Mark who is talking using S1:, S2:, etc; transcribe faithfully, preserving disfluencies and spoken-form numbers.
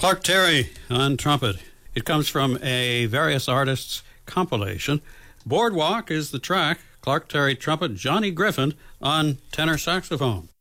S1: Clark Terry on trumpet. It comes from a various artists compilation. Boardwalk is the track. Clark Terry trumpet, Johnny Griffin on tenor saxophone.